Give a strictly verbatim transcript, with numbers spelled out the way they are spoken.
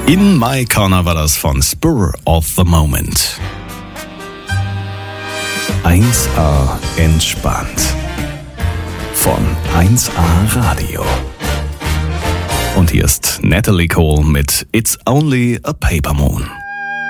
In My Corner war das von Spur of the Moment. eins A entspannt. Von eins A Radio. Und hier ist Natalie Cole mit It's Only a Paper Moon.